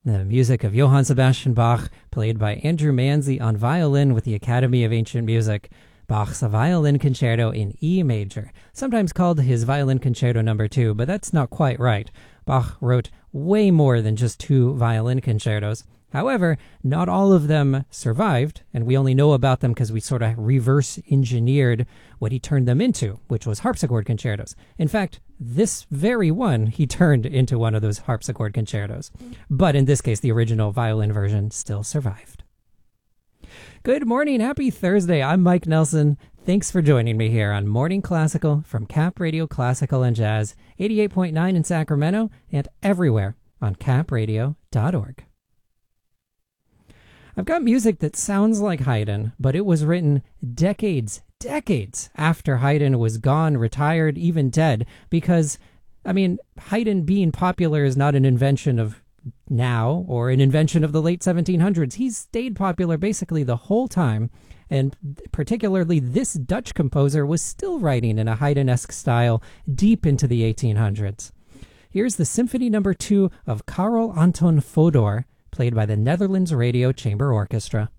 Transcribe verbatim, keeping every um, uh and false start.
The music of Johann Sebastian Bach, played by Andrew Manzi on violin with the Academy of Ancient Music. Bach's Violin Concerto in E major, sometimes called his Violin Concerto number two, but that's not quite right. Bach wrote way more than just two violin concertos. However, not all of them survived, and we only know about them because we sort of reverse engineered what he turned them into, which was harpsichord concertos. In fact, this very one he turned into one of those harpsichord concertos. But in this case, the original violin version still survived. Good morning, happy Thursday. I'm Mike Nelson. Thanks for joining me here on Morning Classical from Cap Radio Classical and Jazz, eighty-eight point nine in Sacramento and everywhere on cap radio dot org. I've got music that sounds like Haydn, but it was written decades, decades after Haydn was gone, retired, even dead, because, I mean, Haydn being popular is not an invention of now or an invention of the late seventeen hundreds. He's stayed popular basically the whole time, and particularly this Dutch composer was still writing in a Haydn-esque style deep into the eighteen hundreds. Here's the Symphony Number Two of Karel Anton Fodor, played by the Netherlands Radio Chamber Orchestra.